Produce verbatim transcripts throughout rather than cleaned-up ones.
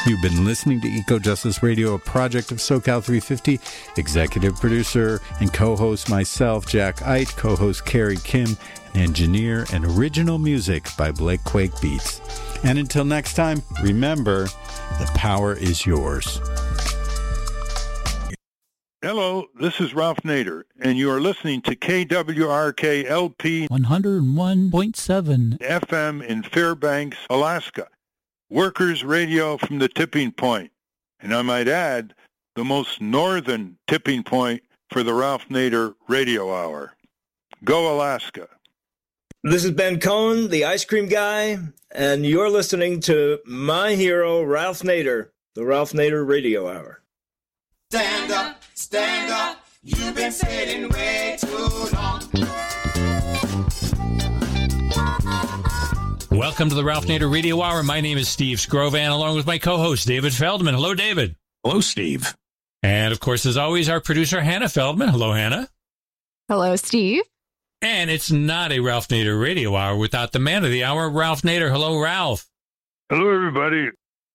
You've been listening to Eco Justice Radio, a project of SoCal three fifty. Executive producer and co-host myself, Jack Ite, co-host Carrie Kim, and engineer and original music by Blake Quake Beats. And until next time, remember, the power is yours. Hello, this is Ralph Nader, and you are listening to K W R K L P one oh one point seven F M in Fairbanks, Alaska. Workers radio from the tipping point. And I might add, the most northern tipping point for the Ralph Nader Radio Hour. Go Alaska. This is Ben Cohen, the ice cream guy, and you're listening to my hero, Ralph Nader, the Ralph Nader Radio Hour. Stand up, stand up, you've been sitting way too long. Welcome to the Ralph Nader Radio Hour. My name is Steve Scrovan, along with my co-host, David Feldman. Hello, David. Hello, Steve. And, of course, as always, our producer, Hannah Feldman. Hello, Hannah. Hello, Steve. And it's not a Ralph Nader Radio Hour without the man of the hour, Ralph Nader. Hello, Ralph. Hello, everybody.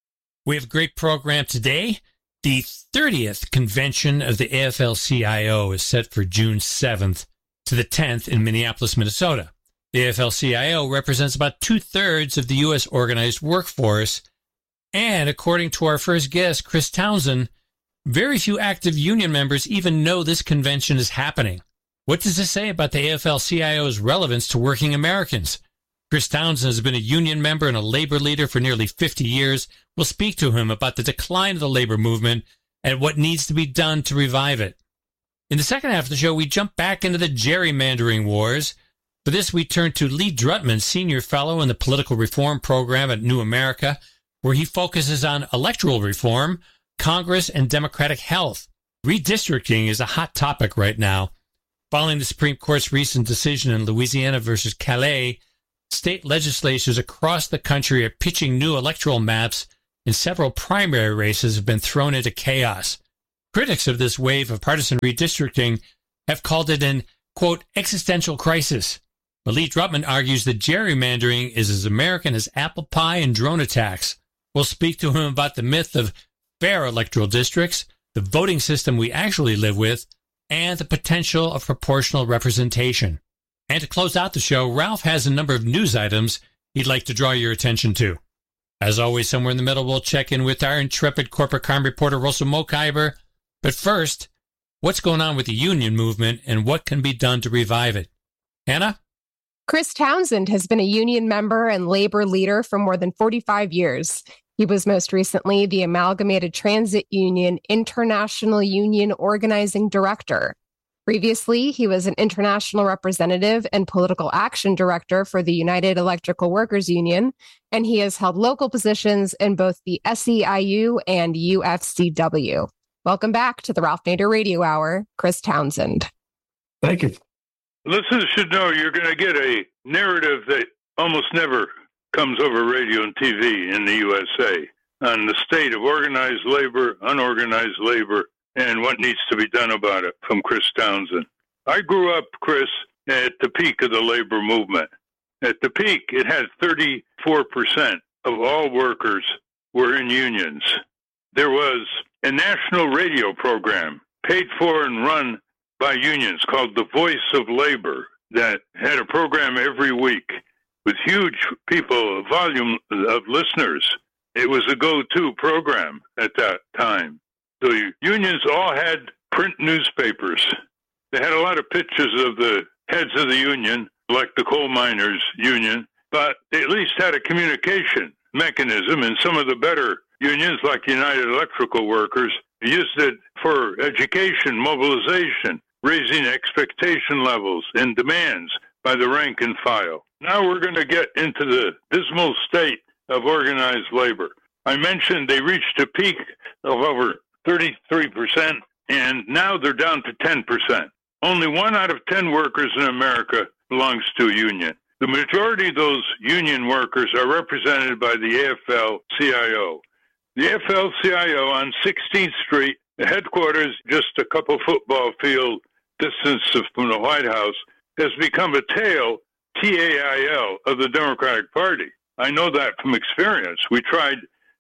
We have a great program today. The thirtieth convention of the A F L C I O is set for June seventh to the tenth in Minneapolis, Minnesota. The A F L C I O represents about two-thirds of the U S organized workforce, and according to our first guest, Chris Townsend, very few active union members even know this convention is happening. What does this say about the A F L C I O's relevance to working Americans? Chris Townsend has been a union member and a labor leader for nearly fifty years. We'll speak to him about the decline of the labor movement and what needs to be done to revive it. In the second half of the show, we jump back into the gerrymandering wars. For this, we turn to Lee Drutman, Senior Fellow in the Political Reform Program at New America, where he focuses on electoral reform, Congress, and democratic health. Redistricting is a hot topic right now. Following the Supreme Court's recent decision in Louisiana versus Calais, state legislatures across the country are pitching new electoral maps, and several primary races have been thrown into chaos. Critics of this wave of partisan redistricting have called it an, quote, existential crisis. But Lee Drutman argues that gerrymandering is as American as apple pie and drone attacks. We'll speak to him about the myth of fair electoral districts, the voting system we actually live with, and the potential of proportional representation. And to close out the show, Ralph has a number of news items he'd like to draw your attention to. As always, somewhere in the middle, we'll check in with our intrepid corporate crime reporter, Rosa Mokhiber. But first, what's going on with the union movement and what can be done to revive it? Hannah? Chris Townsend has been a union member and labor leader for more than forty-five years. He was most recently the Amalgamated Transit Union International Union Organizing Director. Previously, he was an international representative and political action director for the United Electrical Workers Union, and he has held local positions in both the S E I U and U F C W. Welcome back to the Ralph Nader Radio Hour, Chris Townsend. Thank you. Listeners should know you're going to get a narrative that almost never comes over radio and T V in the U S A on the state of organized labor, unorganized labor, and what needs to be done about it from Chris Townsend. I grew up, Chris, at the peak of the labor movement. At the peak, it had thirty-four percent of all workers were in unions. There was a national radio program paid for and run by unions called The Voice of Labor that had a program every week with huge people, volume of listeners. It was a go-to program at that time. The unions all had print newspapers. They had a lot of pictures of the heads of the union, like the coal miners union, but they at least had a communication mechanism, and some of the better unions, like United Electrical Workers, used it for education, mobilization, raising expectation levels and demands by the rank and file. Now we're going to get into the dismal state of organized labor. I mentioned they reached a peak of over thirty-three percent, and now they're down to ten percent. Only one out of ten workers in America belongs to a union. The majority of those union workers are represented by the A F L C I O. The A F L C I O on sixteenth Street, the headquarters just a couple football field distance from the White House, has become a tail, T A I L, of the Democratic Party. I know that from experience. We tried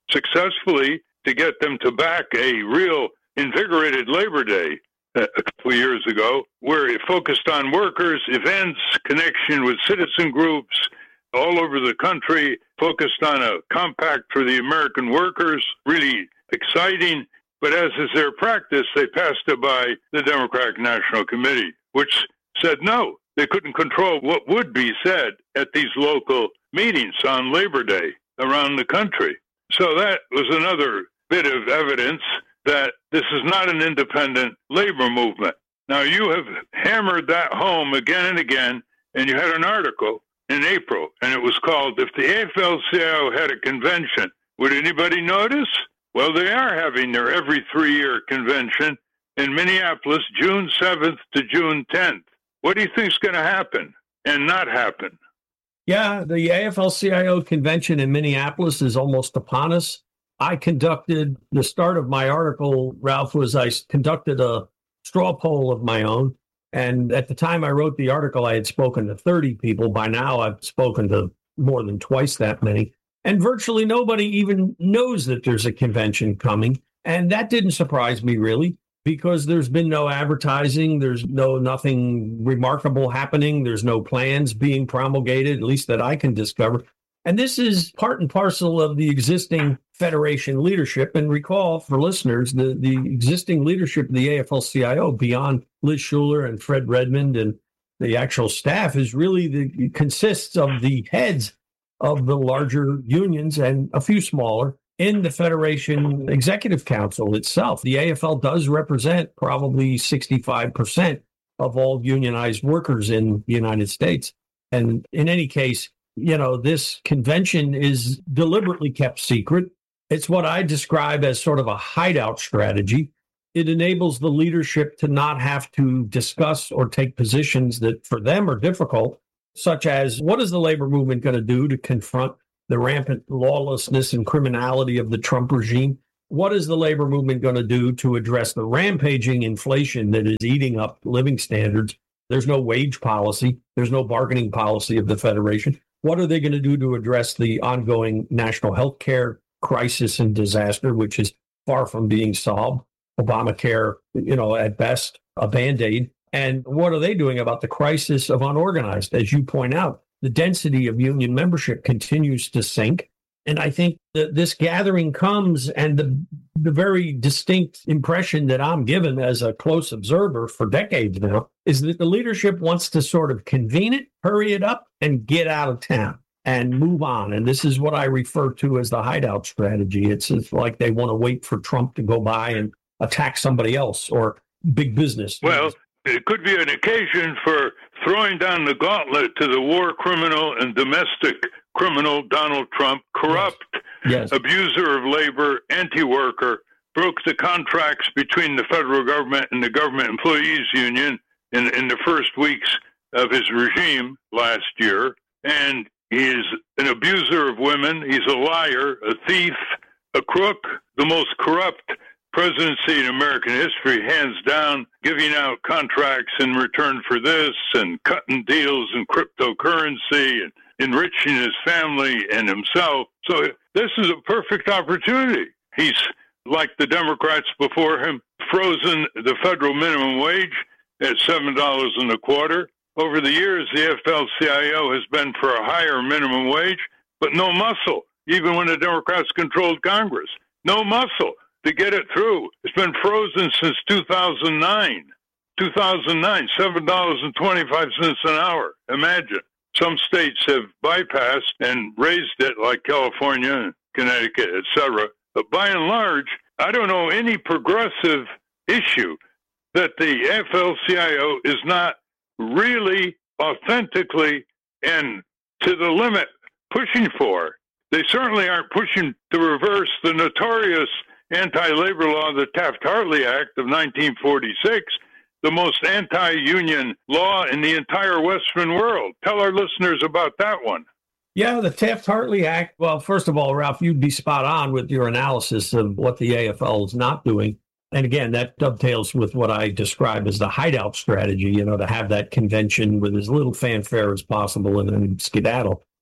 successfully to get them to back a real invigorated Labor Day a couple of years ago, where it focused on workers, events, connection with citizen groups all over the country, focused on a compact for the American workers, really exciting. But as is their practice, they passed it by the Democratic National Committee, which said no. They couldn't control what would be said at these local meetings on Labor Day around the country. So that was another bit of evidence that this is not an independent labor movement. Now, you have hammered that home again and again, and you had an article in April, and it was called, If the A F L C I O Had a Convention, Would Anybody Notice? Well, they are having their every three-year convention in Minneapolis, June seventh to June tenth. What do you think is going to happen and not happen? Yeah, the A F L C I O convention in Minneapolis is almost upon us. I conducted, the start of my article, Ralph, was I conducted a straw poll of my own. And at the time I wrote the article, I had spoken to thirty people. By now, I've spoken to more than twice that many. And virtually nobody even knows that there's a convention coming. And that didn't surprise me, really, because there's been no advertising. There's no nothing remarkable happening. There's no plans being promulgated, at least that I can discover. And this is part and parcel of the existing Federation leadership. And recall, for listeners, the, the existing leadership of the A F L C I O, beyond Liz Shuler and Fred Redmond and the actual staff, is really the consists of the heads of the larger unions and a few smaller in the Federation Executive Council itself. The A F L does represent probably sixty-five percent of all unionized workers in the United States. And in any case, you know, this convention is deliberately kept secret. It's what I describe as sort of a hideout strategy. It enables the leadership to not have to discuss or take positions that for them are difficult, such as what is the labor movement going to do to confront the rampant lawlessness and criminality of the Trump regime? What is the labor movement going to do to address the rampaging inflation that is eating up living standards? There's no wage policy. There's no bargaining policy of the Federation. What are they going to do to address the ongoing national health care crisis and disaster, which is far from being solved? Obamacare, you know, at best, a Band-Aid. And what are they doing about the crisis of unorganized? As you point out, the density of union membership continues to sink. And I think that this gathering comes, and the, the very distinct impression that I'm given as a close observer for decades now is that the leadership wants to sort of convene it, hurry it up, and get out of town and move on. And this is what I refer to as the hideout strategy. It's, it's like they want to wait for Trump to go by and attack somebody else or big business. Well, it could be an occasion for throwing down the gauntlet to the war criminal and domestic criminal Donald Trump, corrupt, yes. Yes. abuser of labor, anti-worker, broke the contracts between the federal government and the government employees union in, in the first weeks of his regime last year. And he's an abuser of women. He's a liar, a thief, a crook, the most corrupt presidency in American history, hands down, giving out contracts in return for this and cutting deals in cryptocurrency and enriching his family and himself. So this is a perfect opportunity. He's, like the Democrats before him, frozen the federal minimum wage at seven dollars and a quarter. Over the years, the A F L C I O has been for a higher minimum wage, but no muscle, even when the Democrats controlled Congress. No muscle to get it through. It's been frozen since two thousand nine. two thousand nine, seven dollars and twenty-five cents an hour. Imagine. Some states have bypassed and raised it, like California, Connecticut, et cetera. But by and large, I don't know any progressive issue that the A F L C I O is not really authentically and to the limit pushing for. They certainly aren't pushing to reverse the notorious anti-labor law, the Taft-Hartley Act of nineteen forty-six, the most anti-union law in the entire Western world. Tell our listeners about that one. Yeah, the Taft-Hartley Act. Well, first of all, Ralph, you'd be spot on with your analysis of what the A F L is not doing. And again, that dovetails with what I describe as the hideout strategy, you know, to have that convention with as little fanfare as possible and then skedaddle.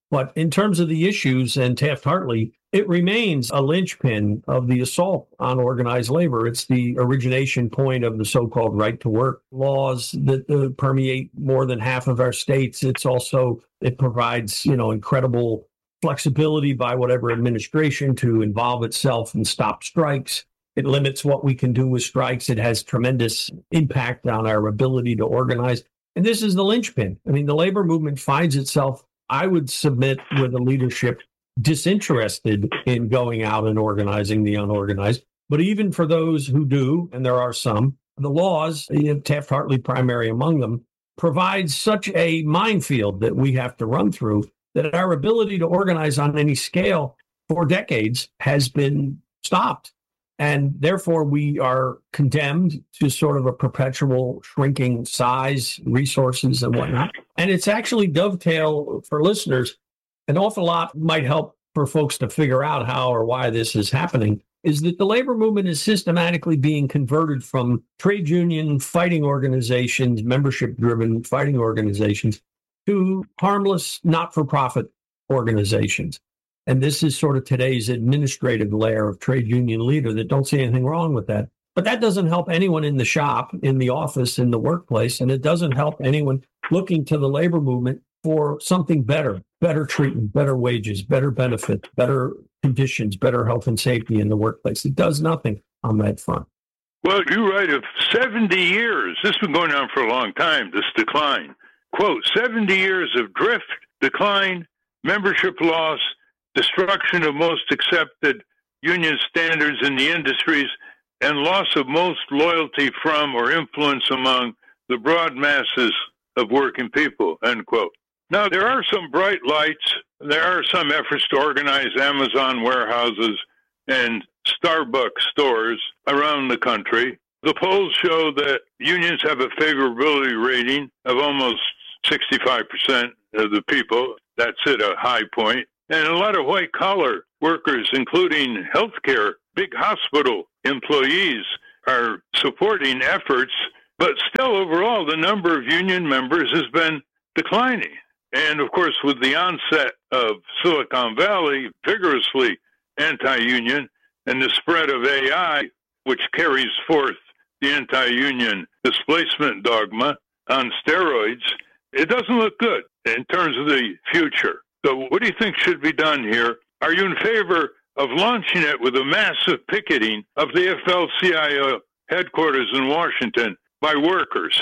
But in terms of the issues and Taft-Hartley, it remains a linchpin of the assault on organized labor. It's the origination point of the so-called right to work laws that uh, permeate more than half of our states. It's also, it provides, you know, incredible flexibility by whatever administration to involve itself and stop strikes. It limits what we can do with strikes. It has tremendous impact on our ability to organize. And this is the linchpin. I mean, the labor movement finds itself, I would submit, with a leadership disinterested in going out and organizing the unorganized. But even for those who do, and there are some, the laws, Taft-Hartley primary among them, provides such a minefield that we have to run through that our ability to organize on any scale for decades has been stopped. And therefore, we are condemned to sort of a perpetual shrinking size, resources, and whatnot. And it's actually dovetail for listeners. An awful lot might help for folks to figure out how or why this is happening, is that the labor movement is systematically being converted from trade union fighting organizations, membership-driven fighting organizations, to harmless, not-for-profit organizations. And this is sort of today's administrative layer of trade union leader that don't see anything wrong with that. But that doesn't help anyone in the shop, in the office, in the workplace, and it doesn't help anyone looking to the labor movement for something better, better treatment, better wages, better benefits, better conditions, better health and safety in the workplace. It does nothing on that front. Well, you write of seventy years. This has been going on for a long time, this decline. Quote, seventy years of drift, decline, membership loss, destruction of most accepted union standards in the industries, and loss of most loyalty from or influence among the broad masses of working people, end quote. Now, there are some bright lights. There are some efforts to organize Amazon warehouses and Starbucks stores around the country. The polls show that unions have a favorability rating of almost sixty-five percent of the people. That's at a high point. And a lot of white-collar workers, including healthcare, big hospital employees, are supporting efforts. But still, overall, the number of union members has been declining. And, of course, with the onset of Silicon Valley, vigorously anti-union, and the spread of A I, which carries forth the anti-union displacement dogma on steroids, it doesn't look good in terms of the future. So what do you think should be done here? Are you in favor of launching it with a massive picketing of the F L C I O headquarters in Washington by workers?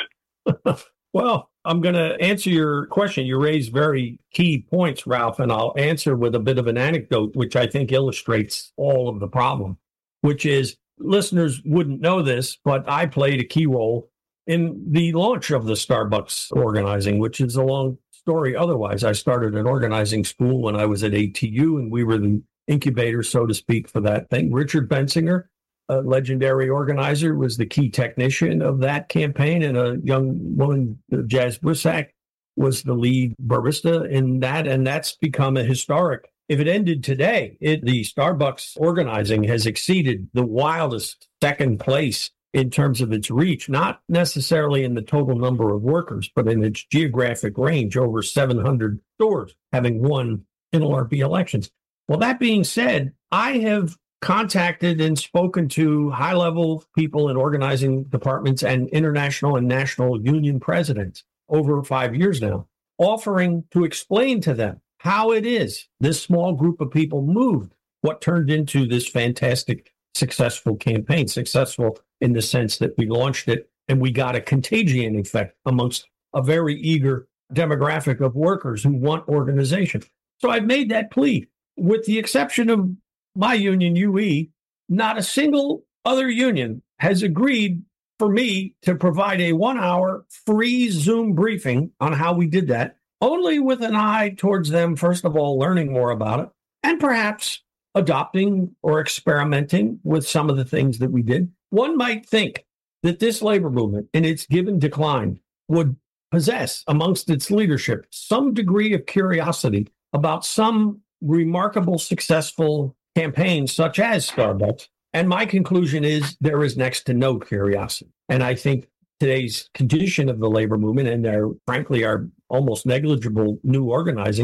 Well, I'm going to answer your question. You raised very key points, Ralph, and I'll answer with a bit of an anecdote, which I think illustrates all of the problem, which is listeners wouldn't know this, but I played a key role in the launch of the Starbucks organizing, which is a long story otherwise. I started an organizing school when I was at A T U, and we were the incubator, so to speak, for that thing. Richard Bensinger, a legendary organizer, was the key technician of that campaign, and a young woman, Jazz Brissac, was the lead barista in that, and that's become a historic. If it ended today, it, the Starbucks organizing has exceeded the wildest second place in terms of its reach, not necessarily in the total number of workers, but in its geographic range, over seven hundred stores having won N L R B elections. Well, that being said, I have contacted and spoken to high-level people in organizing departments and international and national union presidents over five years now, offering to explain to them how it is this small group of people moved what turned into this fantastic, successful campaign, successful in the sense that we launched it and we got a contagion effect amongst a very eager demographic of workers who want organization. So I've made that plea. With the exception of my union, U E, not a single other union has agreed for me to provide a one-hour free Zoom briefing on how we did that, only with an eye towards them, first of all, learning more about it, and perhaps adopting or experimenting with some of the things that we did. One might think that this labor movement, in its given decline, would possess amongst its leadership some degree of curiosity about some remarkable, successful campaigns such as Starbucks. And my conclusion is there is next to no curiosity. And I think today's condition of the labor movement and their, frankly, our almost negligible new organizing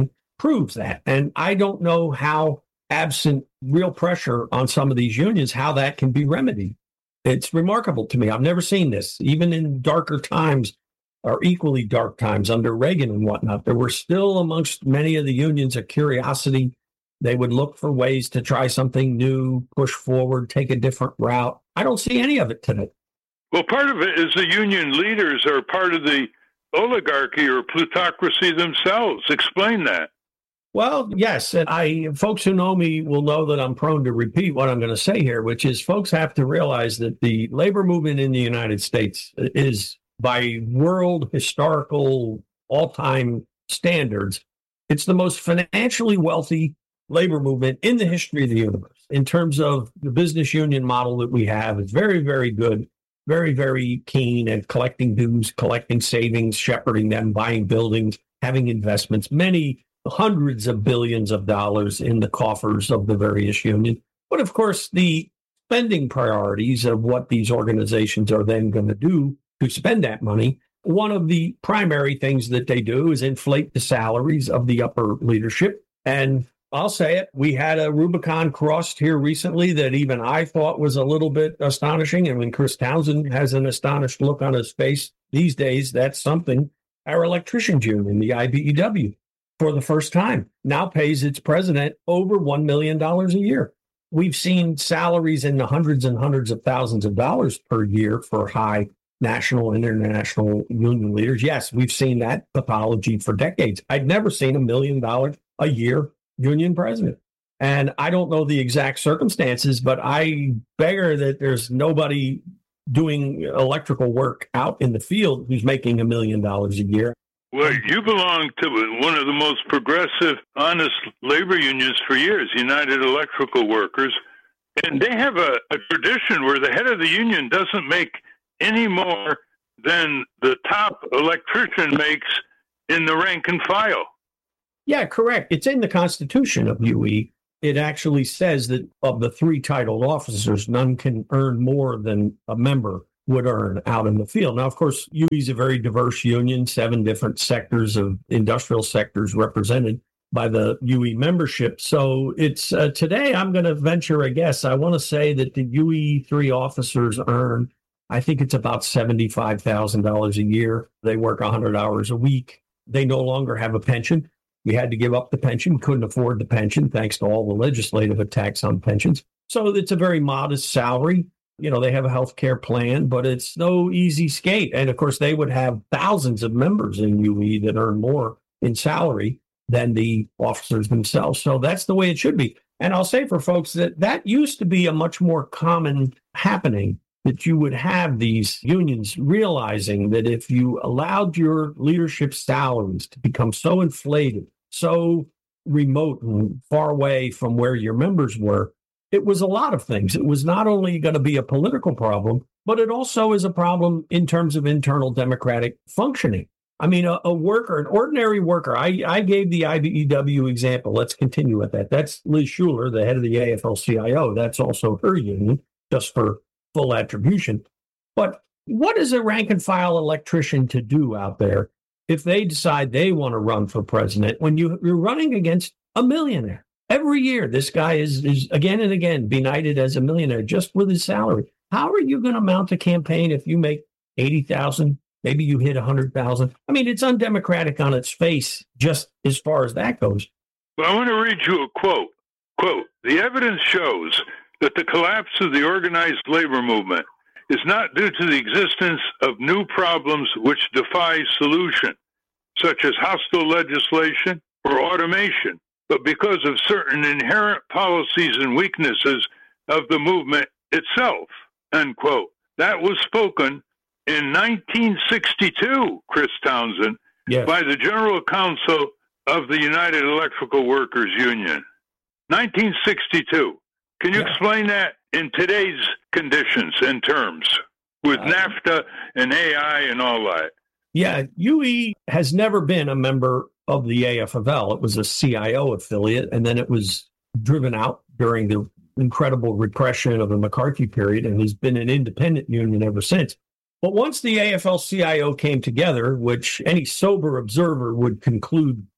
proves that. And I don't know how, absent real pressure on some of these unions, how that can be remedied. It's remarkable to me. I've never seen this. Even in darker times, or equally dark times under Reagan and whatnot, there were still amongst many of the unions a curiosity. They would look for ways to try something new, push forward, take a different route. I don't see any of it today. Well, part of it is the union leaders are part of the oligarchy or plutocracy themselves. Explain that. Well, yes, and I folks who know me will know that I'm prone to repeat what I'm going to say here, which is folks have to realize that the labor movement in the United States is, by world historical all-time standards, it's the most financially wealthy labor movement in the history of the universe. In terms of the business union model that we have, it's very, very good, very, very keen at collecting dues, collecting savings, shepherding them, buying buildings, having investments, many hundreds of billions of dollars in the coffers of the various unions. But of course, the spending priorities of what these organizations are then going to do to spend that money, one of the primary things that they do is inflate the salaries of the upper leadership. And I'll say it, we had a Rubicon crossed here recently that even I thought was a little bit astonishing. And when Chris Townsend has an astonished look on his face these days, that's something. Our electricians union, the I B E W, for the first time, now pays its president over one million dollars a year. We've seen salaries in the hundreds and hundreds of thousands of dollars per year for high national and international union leaders. Yes, we've seen that pathology for decades. I'd never seen a million dollars a year union president. And I don't know the exact circumstances, but I beggar that there's nobody doing electrical work out in the field who's making a million dollars a year. Well, you belong to one of the most progressive, honest labor unions for years, United Electrical Workers. And they have a, a tradition where the head of the union doesn't make any more than the top electrician makes in the rank and file. Yeah, correct. It's in the Constitution of U E. It actually says that of the three titled officers, none can earn more than a member would earn out in the field. Now, of course, U E is a very diverse union, seven different sectors of industrial sectors represented by the U E membership. So it's uh, today I'm going to venture a guess. I want to say that the U E three officers earn, I think it's about seventy-five thousand dollars a year. They work one hundred hours a week. They no longer have a pension. We had to give up the pension, couldn't afford the pension, thanks to all the legislative attacks on pensions. So it's a very modest salary. You know, they have a health care plan, but it's no easy skate. And of course, they would have thousands of members in U E that earn more in salary than the officers themselves. So that's the way it should be. And I'll say for folks that that used to be a much more common happening, that you would have these unions realizing that if you allowed your leadership salaries to become so inflated, so remote and far away from where your members were, it was a lot of things. It was not only going to be a political problem, but it also is a problem in terms of internal democratic functioning. I mean, a, a worker, an ordinary worker, I, I gave the I B E W example. Let's continue with that. That's Liz Schuler, the head of the A F L C I O. That's also her union, just for full attribution. But what is a rank and file electrician to do out there if they decide they want to run for president when you, you're running against a millionaire? Every year, this guy is, is again and again benighted as a millionaire just with his salary. How are you going to mount a campaign if you make eighty thousand dollars? Maybe you hit one hundred thousand dollars. I mean, it's undemocratic on its face, just as far as that goes. Well, I want to read you a quote. Quote, "The evidence shows that the collapse of the organized labor movement is not due to the existence of new problems which defy solution, such as hostile legislation or automation, but because of certain inherent policies and weaknesses of the movement itself," end quote. That was spoken in nineteen sixty-two, Chris Townsend, yes, by the General Counsel of the United Electrical Workers Union. nineteen sixty-two. Can you yeah. explain that in today's conditions and terms with uh, NAFTA and A I and all that? Yeah, U E has never been a member of the A F L. It was a C I O affiliate, and then it was driven out during the incredible repression of the McCarthy period and has been an independent union ever since. But once the A F L C I O came together, which any sober observer would conclude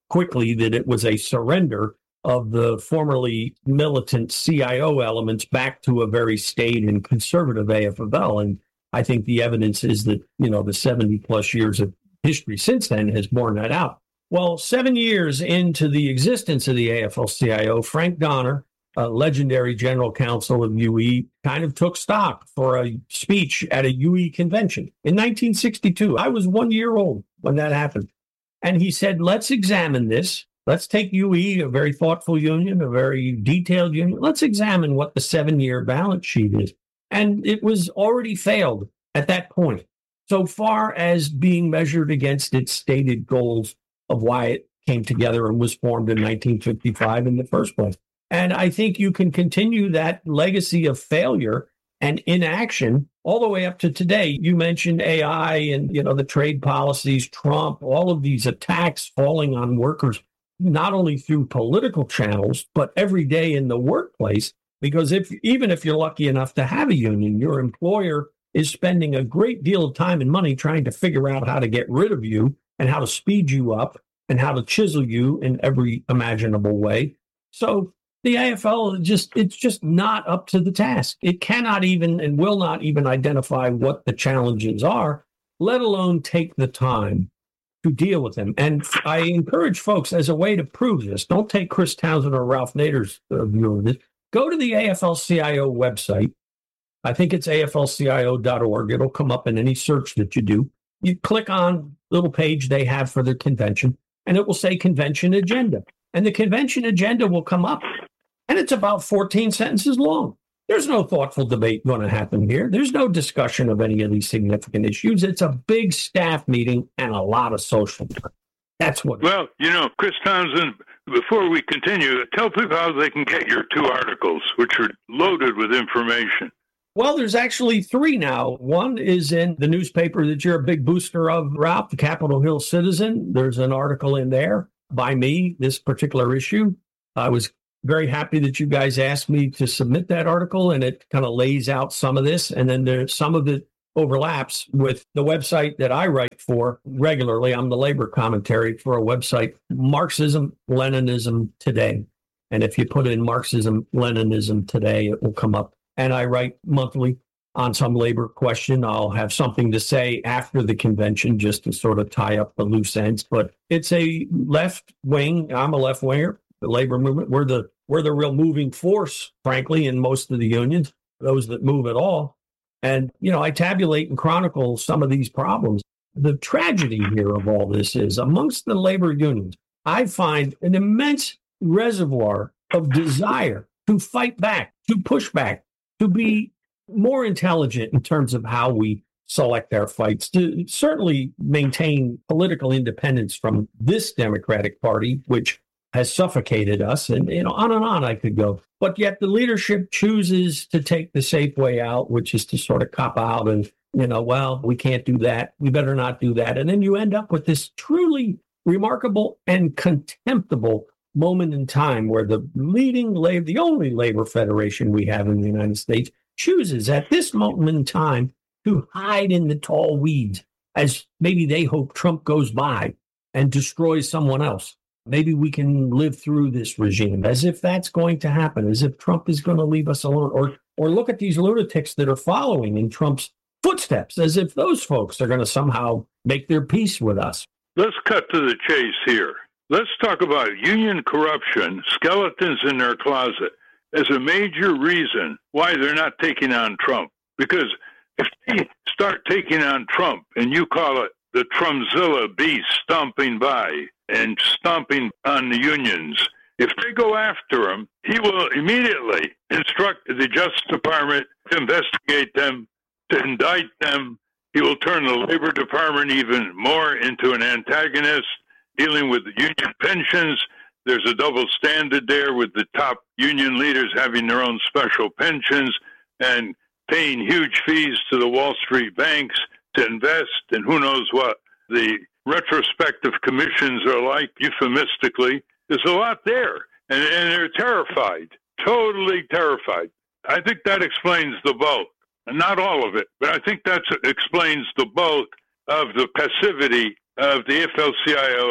quickly that it was a surrender of the formerly militant C I O elements back to a very staid and conservative A F L. And I think the evidence is that, you know, the seventy plus years of history since then has borne that out. Well, seven years into the existence of the A F L C I O, Frank Donner, a legendary general counsel of U E, kind of took stock for a speech at a U E convention in nineteen sixty-two. I was one year old when that happened. And he said, let's examine this. Let's take U E, a very thoughtful union, a very detailed union. Let's examine what the seven-year balance sheet is. And it was already failed at that point, so far as being measured against its stated goals of why it came together and was formed in nineteen fifty-five in the first place. And I think you can continue that legacy of failure and inaction all the way up to today. You mentioned A I and, you know, the trade policies, Trump, all of these attacks falling on workers, not only through political channels, but every day in the workplace. Because if even if you're lucky enough to have a union, your employer is spending a great deal of time and money trying to figure out how to get rid of you and how to speed you up and how to chisel you in every imaginable way. So the A F L just it's just not up to the task. It cannot even and will not even identify what the challenges are, let alone take the time to deal with them. And I encourage folks, as a way to prove this, don't take Chris Townsend or Ralph Nader's uh, view of this. Go to the A F L C I O website. I think it's A F L C I O dot org. It'll come up in any search that you do. You click on the little page they have for the convention, and it will say convention agenda. And the convention agenda will come up, and it's about fourteen sentences long. There's no thoughtful debate going to happen here. There's no discussion of any of these significant issues. It's a big staff meeting and a lot of social time. That's what. Well, you know, Chris Townsend, before we continue, tell people how they can get your two articles, which are loaded with information. Well, there's actually three now. One is in the newspaper that you're a big booster of, Ralph, the Capitol Hill Citizen. There's an article in there by me, this particular issue. I was very happy that you guys asked me to submit that article, and it kind of lays out some of this. And then there's some of it overlaps with the website that I write for regularly. I'm the labor commentary for a website, Marxism, Leninism Today. And if you put in Marxism, Leninism Today, it will come up. And I write monthly on some labor question. I'll have something to say after the convention just to sort of tie up the loose ends. But it's a left wing. I'm a left winger. The labor movement, we're the we're the real moving force, frankly, in most of the unions, those that move at all. And, you know, I tabulate and chronicle some of these problems. The tragedy here of all this is amongst the labor unions, I find an immense reservoir of desire to fight back, to push back, to be more intelligent in terms of how we select our fights, to certainly maintain political independence from this Democratic Party, which has suffocated us, and you know, on and on I could go. But yet the leadership chooses to take the safe way out, which is to sort of cop out and, you know, well, we can't do that. We better not do that. And then you end up with this truly remarkable and contemptible moment in time where the leading labor, the only labor federation we have in the United States, chooses at this moment in time to hide in the tall weeds as maybe they hope Trump goes by and destroys someone else. Maybe we can live through this regime, as if that's going to happen, as if Trump is going to leave us alone, or or look at these lunatics that are following in Trump's footsteps, as if those folks are going to somehow make their peace with us. Let's cut to the chase here. Let's talk about union corruption, skeletons in their closet, as a major reason why they're not taking on Trump. Because if they start taking on Trump, and you call it the Trumpzilla beast stomping by and stomping on the unions, if they go after him, he will immediately instruct the Justice Department to investigate them, to indict them. He will turn the Labor Department even more into an antagonist, dealing with the union pensions. There's a double standard there with the top union leaders having their own special pensions and paying huge fees to the Wall Street banks to invest, and who knows what the retrospective commissions are like, euphemistically. There's a lot there, and, and they're terrified, totally terrified. I think that explains the bulk, not all of it, but I think that explains the bulk of the passivity of the A F L C I O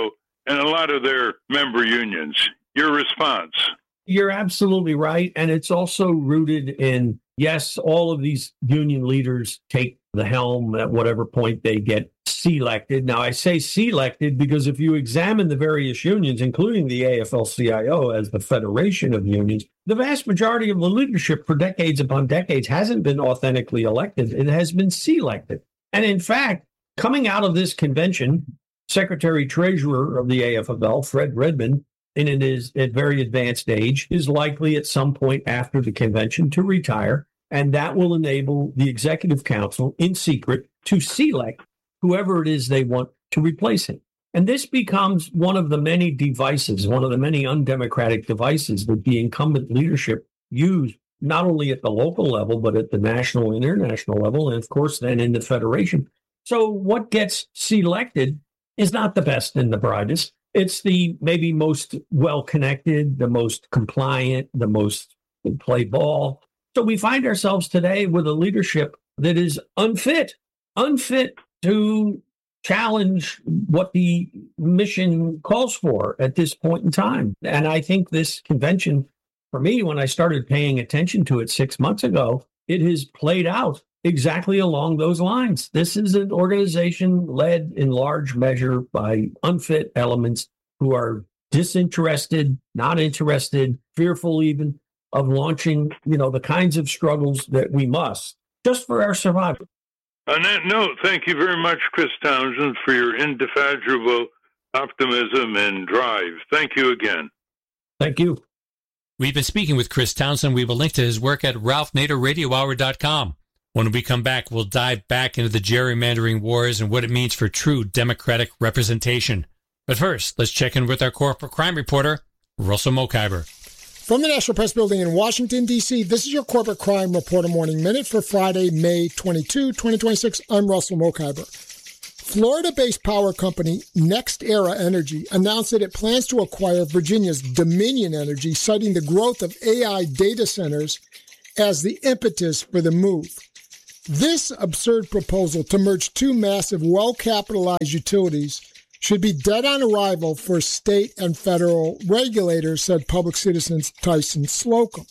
and a lot of their member unions. Your response? You're absolutely right. And it's also rooted in, yes, all of these union leaders take the helm at whatever point they get selected. Now, I say selected because if you examine the various unions, including the A F L C I O as the federation of unions, the vast majority of the leadership for decades upon decades hasn't been authentically elected. It has been selected. And in fact, coming out of this convention, Secretary Treasurer of the A F L, Fred Redmond, and in his at very advanced age, is likely at some point after the convention to retire. And that will enable the Executive Council in secret to select whoever it is they want to replace him. And this becomes one of the many devices, one of the many undemocratic devices that the incumbent leadership use, not only at the local level, but at the national and international level, and of course, then in the federation. So what gets selected is not the best and the brightest. It's the maybe most well-connected, the most compliant, the most play ball. So we find ourselves today with a leadership that is unfit, unfit to challenge what the mission calls for at this point in time. And I think this convention, for me, when I started paying attention to it six months ago, it has played out exactly along those lines. This is an organization led in large measure by unfit elements who are disinterested, not interested, fearful even of launching, you know, the kinds of struggles that we must just for our survival. On that note, thank you very much, Chris Townsend, for your indefatigable optimism and drive. Thank you again. Thank you. We've been speaking with Chris Townsend. We will link to his work at ralph nader radio hour dot com. When we come back, we'll dive back into the gerrymandering wars and what it means for true Democratic representation. But first, let's check in with our corporate crime reporter, Russell Mokhiber. From the National Press Building in Washington, D C, this is your Corporate Crime Reporter Morning Minute for Friday, May twenty-second, twenty twenty-six. I'm Russell Mokhiber. Florida-based power company NextEra Energy announced that it plans to acquire Virginia's Dominion Energy, citing the growth of A I data centers as the impetus for the move. This absurd proposal to merge two massive, well-capitalized utilities should be dead on arrival for state and federal regulators, said Public Citizen's Tyson Slocum.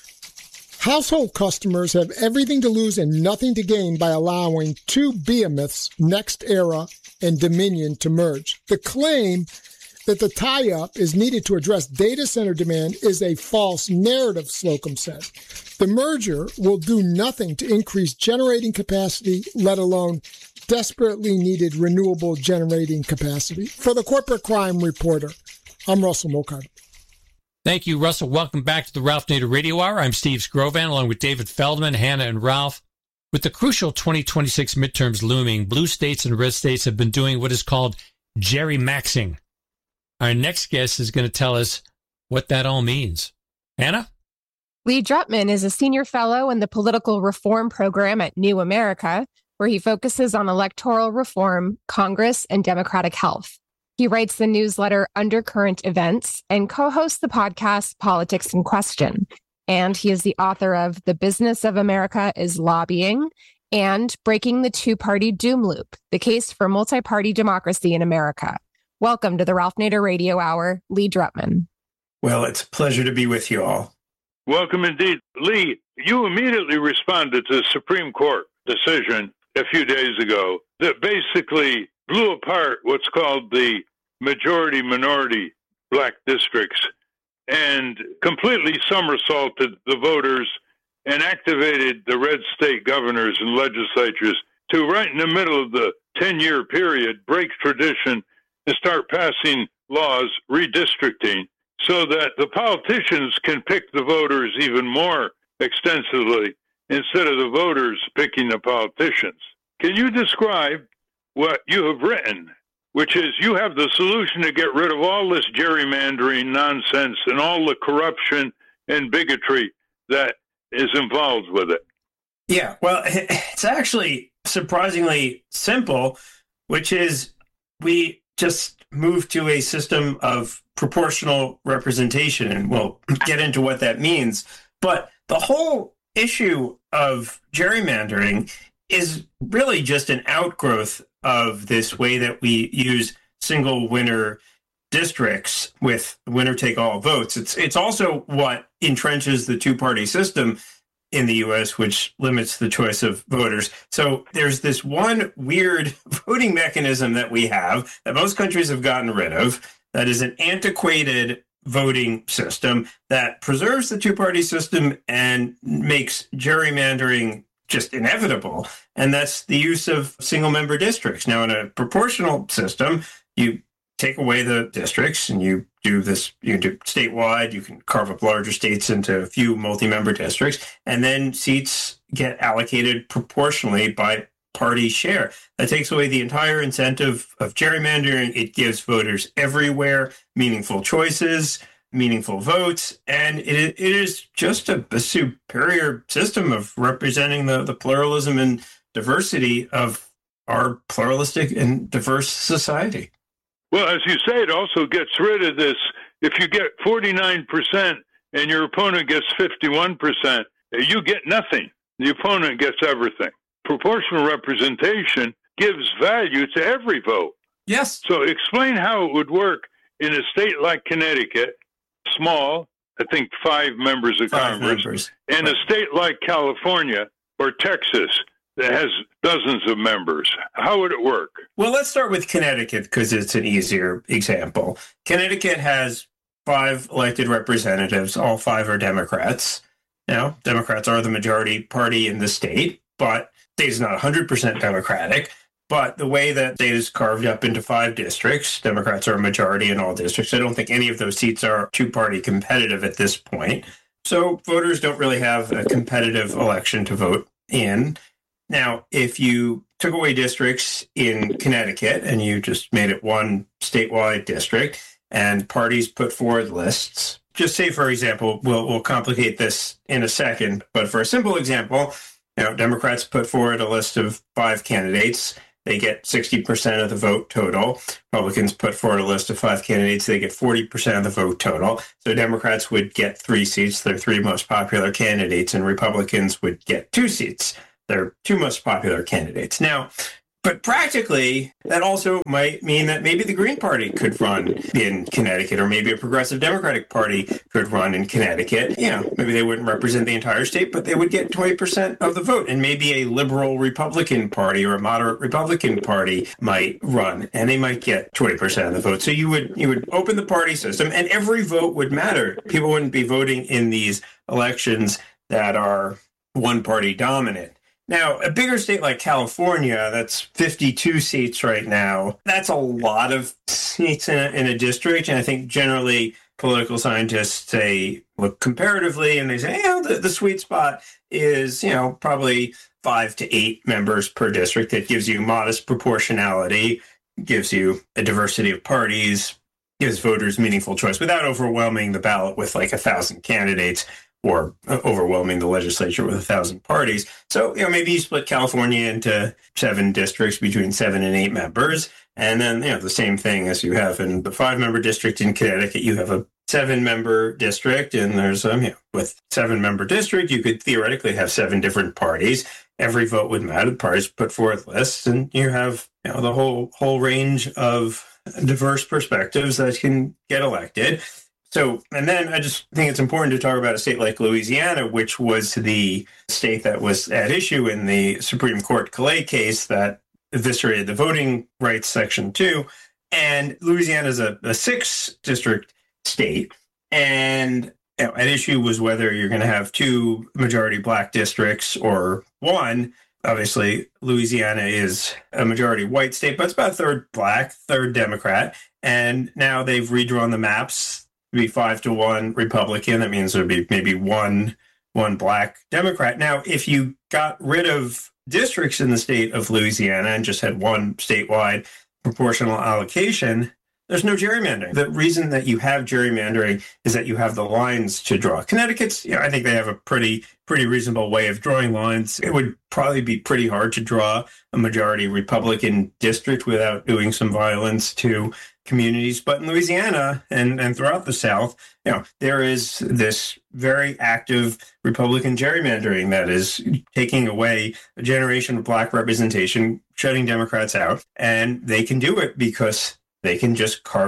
Household customers have everything to lose and nothing to gain by allowing two behemoths, NextEra and Dominion, to merge. The claim that the tie-up is needed to address data center demand is a false narrative, Slocum said. The merger will do nothing to increase generating capacity, let alone desperately needed renewable generating capacity. For the Corporate Crime Reporter, I'm Russell Mokhiber. Thank you, Russell. Welcome back to the Ralph Nader Radio Hour. I'm Steve Scrovan, along with David Feldman, Hannah, and Ralph. With the crucial twenty twenty-six midterms looming, blue states and red states have been doing what is called gerrymaxing. Our next guest is going to tell us what that all means. Hannah? Lee Drutman is a senior fellow in the Political Reform Program at New America, where he focuses on electoral reform, Congress, and democratic health. He writes the newsletter Undercurrent Events and co-hosts the podcast Politics in Question. And he is the author of The Business of America is Lobbying and Breaking the Two-Party Doom Loop, the case for multi-party democracy in America. Welcome to the Ralph Nader Radio Hour, Lee Drutman. Well, it's a pleasure to be with you all. Welcome indeed. Lee, you immediately responded to the Supreme Court decision a few days ago that basically blew apart what's called the majority-minority black districts and completely somersaulted the voters and activated the red state governors and legislatures to, right in the middle of the ten-year period, break tradition and start passing laws redistricting so that the politicians can pick the voters even more extensively instead of the voters picking the politicians. Can you describe what you have written, which is you have the solution to get rid of all this gerrymandering nonsense and all the corruption and bigotry that is involved with it? Yeah, well, it's actually surprisingly simple, which is we just moved to a system of proportional representation, and we'll get into what that means. But the whole issue of gerrymandering is really just an outgrowth of this way that we use single winner districts with winner-take-all votes. It's it's also what entrenches the two-party system in the U S, which limits the choice of voters. So there's this one weird voting mechanism that we have that most countries have gotten rid of that is an antiquated voting system that preserves the two-party system and makes gerrymandering just inevitable. And that's the use of single-member districts. Now, in a proportional system, you take away the districts and you do this, you do statewide, you can carve up larger states into a few multi-member districts, and then seats get allocated proportionally by party share. That takes away the entire incentive of gerrymandering. It gives voters everywhere meaningful choices, meaningful votes, and it, it is just a, a superior system of representing the, the pluralism and diversity of our pluralistic and diverse society. Well, as you say, it also gets rid of this. If you get forty-nine percent and your opponent gets fifty-one percent, you get nothing. The opponent gets everything. Proportional representation gives value to every vote. Yes. So explain how it would work in a state like Connecticut, small, I think five members of Five Congress, members. and a state like California or Texas that has dozens of members. How would it work? Well, let's start with Connecticut because it's an easier example. Connecticut has five elected representatives. All five are Democrats. Now, Democrats are the majority party in the state, but the state is not one hundred percent Democratic. But the way that state is carved up into five districts, Democrats are a majority in all districts. I don't think any of those seats are two-party competitive at this point. So voters don't really have a competitive election to vote in. Now, if you took away districts in Connecticut and you just made it one statewide district and parties put forward lists, just say, for example, we'll, we'll complicate this in a second, but for a simple example, you know, Democrats put forward a list of five candidates. They get sixty percent of the vote total. Republicans put forward a list of five candidates. They get forty percent of the vote total. So Democrats would get three seats, their three most popular candidates, and Republicans would get two seats, their two most popular candidates. Now, but practically, that also might mean that maybe the Green Party could run in Connecticut, or maybe a progressive Democratic Party could run in Connecticut. You know, maybe they wouldn't represent the entire state, but they would get twenty percent of the vote. And maybe a liberal Republican Party or a moderate Republican Party might run, and they might get twenty percent of the vote. So you would you would open the party system, and every vote would matter. People wouldn't be voting in these elections that are one-party dominant. Now, a bigger state like California, that's fifty-two seats right now. That's a lot of seats in a, in a district. And I think generally political scientists say, look comparatively, and they say, you know, the, the sweet spot is, you know, probably five to eight members per district. That gives you modest proportionality, gives you a diversity of parties, gives voters meaningful choice without overwhelming the ballot with like a thousand candidates, or overwhelming the legislature with a thousand parties. So, you know, maybe you split California into seven districts between seven and eight members. And then, you know, the same thing as you have in the five-member district in Connecticut, you have a seven-member district, and there's, um, you know, with seven-member district, you could theoretically have seven different parties. Every vote would matter. The parties put forth lists, and you have, you know, the whole whole range of diverse perspectives that can get elected. So, and then I just think it's important to talk about a state like Louisiana, which was the state that was at issue in the Supreme Court Calais case that eviscerated the voting rights section two. And Louisiana is a, a six-district state. And you know, at issue was whether you're going to have two majority black districts or one. Obviously, Louisiana is a majority white state, but it's about a third black, third Democrat. And now they've redrawn the maps be five to one Republican. That means there'd be maybe one one black Democrat. Now, if you got rid of districts in the state of Louisiana and just had one statewide proportional allocation, there's no gerrymandering. The reason that you have gerrymandering is that you have the lines to draw. Connecticut's, you know, I think they have a pretty pretty reasonable way of drawing lines. It would probably be pretty hard to draw a majority Republican district without doing some violence to communities. But in Louisiana and, and throughout the South, you know, there is this very active Republican gerrymandering that is taking away a generation of black representation, shutting Democrats out. And they can do it because they can just carve up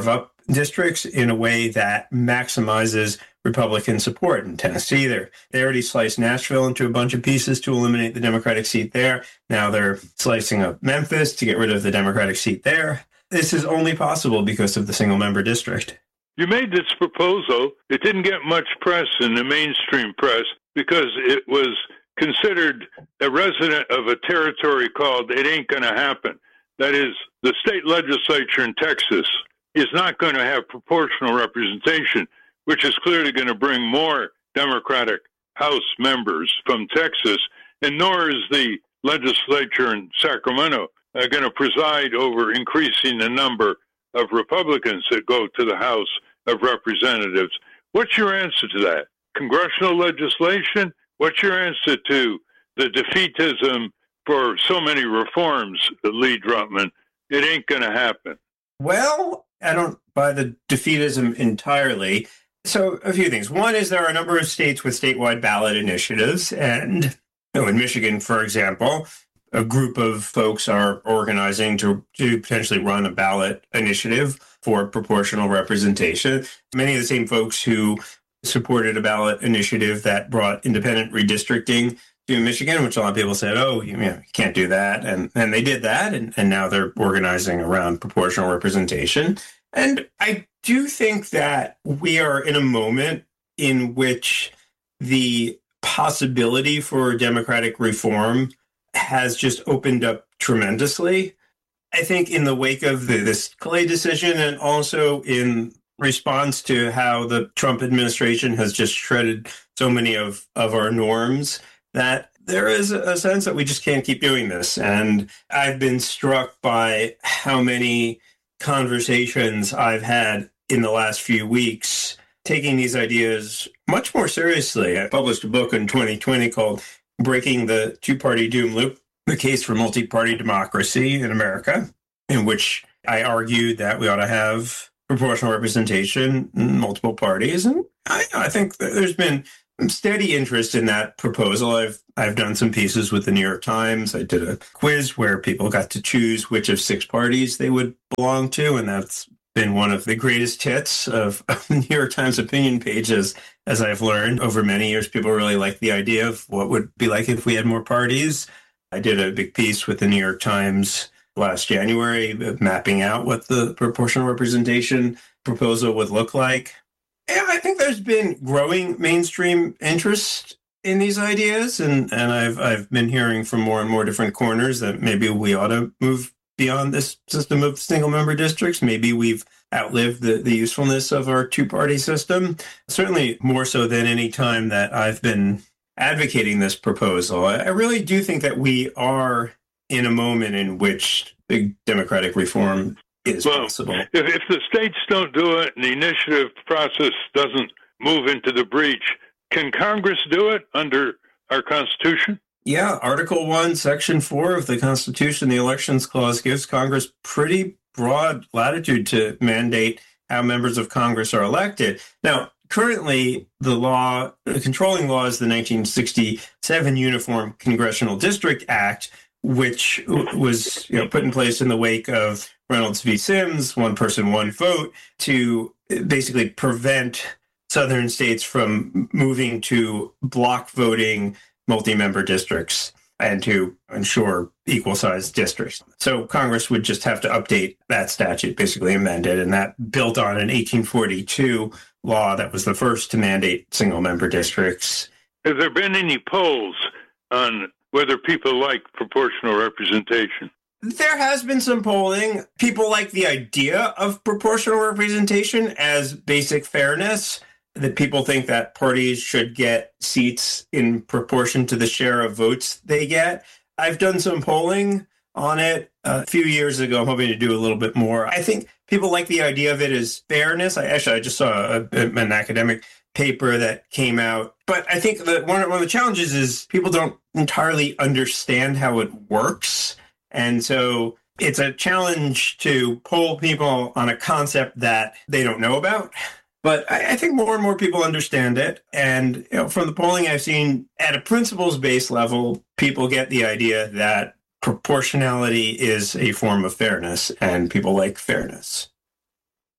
districts in a way that maximizes Republican support. In Tennessee, they're, they already sliced Nashville into a bunch of pieces to eliminate the Democratic seat there. Now they're slicing up Memphis to get rid of the Democratic seat there. This is only possible because of the single-member district. You made this proposal. It didn't get much press in the mainstream press because it was considered a resident of a territory called It Ain't Gonna Happen. That is, the state legislature in Texas is not going to have proportional representation, which is clearly going to bring more Democratic House members from Texas, and nor is the legislature in Sacramento uh, going to preside over increasing the number of Republicans that go to the House of Representatives. What's your answer to that? Congressional legislation? What's your answer to the defeatism for so many reforms, Lee Drutman? It ain't going to happen. Well, I don't buy the defeatism entirely. So a few things. One is there are a number of states with statewide ballot initiatives. And you know, in Michigan, for example, a group of folks are organizing to, to potentially run a ballot initiative for proportional representation. Many of the same folks who supported a ballot initiative that brought independent redistricting to Michigan, which a lot of people said, oh, you, know, you can't do that. And, and they did that. And, and now they're organizing around proportional representation. And I do think that we are in a moment in which the possibility for democratic reform has just opened up tremendously. I think in the wake of the, this Clay decision and also in response to how the Trump administration has just shredded so many of, of our norms, that there is a sense that we just can't keep doing this. And I've been struck by how many conversations I've had in the last few weeks taking these ideas much more seriously. I published a book in twenty twenty called Breaking the Two-Party Doom Loop, the Case for Multi-Party Democracy in America, in which I argued that we ought to have proportional representation in multiple parties. And I, I think there's been steady interest in that proposal. I've I've done some pieces with the New York Times. I did a quiz where people got to choose which of six parties they would belong to, and that's been one of the greatest hits of, of the New York Times opinion pages, as I've learned over many years. People really like the idea of what would be like if we had more parties. I did a big piece with the New York Times last January, mapping out what the proportional representation proposal would look like. And I think there's been growing mainstream interest in these ideas, and, and I've I've been hearing from more and more different corners that maybe we ought to move beyond this system of single-member districts. Maybe we've outlived the, the usefulness of our two-party system, certainly more so than any time that I've been advocating this proposal. I really do think that we are in a moment in which big democratic reform is well, possible. If, if the states don't do it and the initiative process doesn't move into the breach, can Congress do it under our Constitution? Yeah, Article one, Section four of the Constitution, the Elections Clause, gives Congress pretty broad latitude to mandate how members of Congress are elected. Now, currently, the law, the controlling law is the nineteen sixty-seven Uniform Congressional District Act, which was you know, put in place in the wake of Reynolds v. Sims, one person, one vote, to basically prevent southern states from moving to block voting multi-member districts and to ensure equal-sized districts. So Congress would just have to update that statute, basically amend it, and that built on an eighteen forty-two law that was the first to mandate single-member districts. Have there been any polls on whether people like proportional representation? There has been some polling. People like the idea of proportional representation as basic fairness, that people think that parties should get seats in proportion to the share of votes they get. I've done some polling on it a few years ago. I'm hoping to do a little bit more. I think people like the idea of it as fairness. I actually I just saw a, an academic paper that came out. But I think that one, one of the challenges is people don't entirely understand how it works. And so it's a challenge to poll people on a concept that they don't know about. But I, I think more and more people understand it. And you know, from the polling I've seen, at a principles-based level, people get the idea that proportionality is a form of fairness, and people like fairness.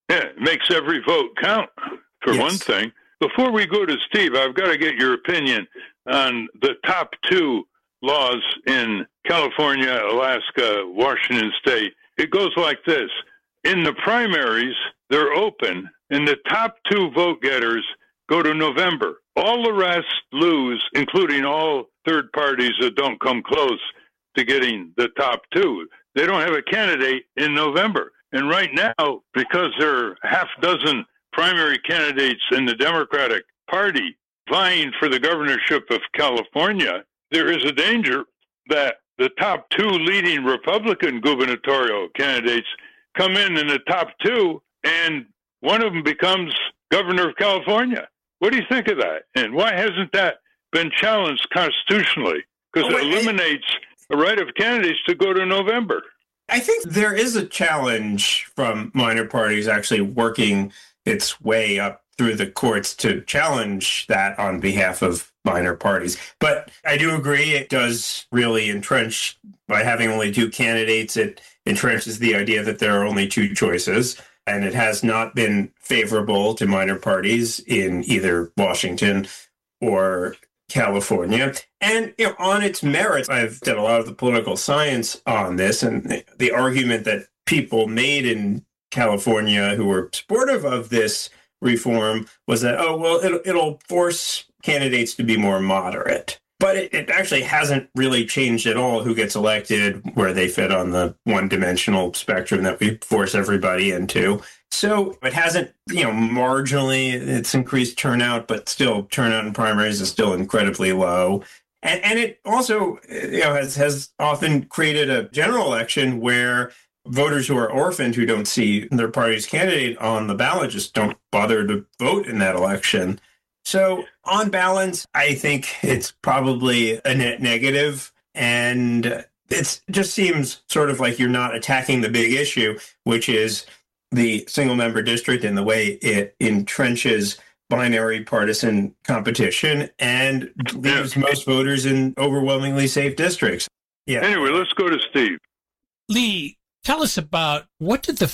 Yeah, it makes every vote count, for Yes. one thing. Before we go to Steve, I've got to get your opinion on the top two laws in California, Alaska, Washington State. It goes like this. In the primaries, they're open, and the top two vote getters go to November. All the rest lose, including all third parties that don't come close to getting the top two. They don't have a candidate in November. And right now, because there are half dozen primary candidates in the Democratic Party vying for the governorship of California, there is a danger that the top two leading Republican gubernatorial candidates come in in the top two, and one of them becomes governor of California. What do you think of that? And why hasn't that been challenged constitutionally? Because Oh, it wait, eliminates the right of candidates to go to November. I think there is a challenge from minor parties actually working its way up through the courts to challenge that on behalf of minor parties. But I do agree it does really entrench, by having only two candidates, it entrenches the idea that there are only two choices. And it has not been favorable to minor parties in either Washington or California. And you know, on its merits, I've done a lot of the political science on this, and the argument that people made in California who were supportive of this reform was that, oh, well, it'll, it'll force candidates to be more moderate. But it, it actually hasn't really changed at all who gets elected, where they fit on the one-dimensional spectrum that we force everybody into. So it hasn't, you know, marginally, it's increased turnout, but still turnout in primaries is still incredibly low. And, and it also, you know, has, has often created a general election where voters who are orphaned, who don't see their party's candidate on the ballot, just don't bother to vote in that election. So on balance, I think it's probably a net negative, and it just seems sort of like you're not attacking the big issue, which is the single member district and the way it entrenches binary partisan competition and leaves most voters in overwhelmingly safe districts. Yeah. Anyway, let's go to Steve. Lee, tell us about, what did the